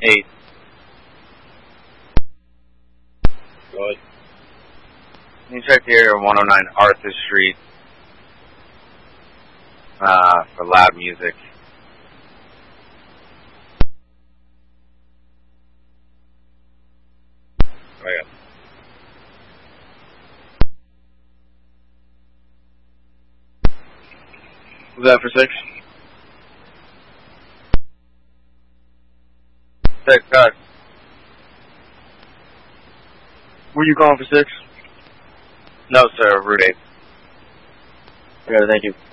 8. Good. Can you check the area of 109 Arthur Street for loud music? Oh, yeah. Was that for 6? 6, guys. Were you calling for 6? No, sir, Route 8. Okay, thank you.